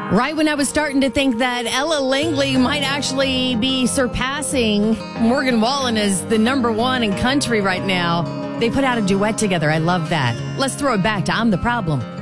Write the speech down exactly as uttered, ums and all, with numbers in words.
Right when I was starting to think that Ella Langley might actually be surpassing Morgan Wallen as the number one in country right now, they put out a duet together. I love that. Let's throw it back to I'm the Problem.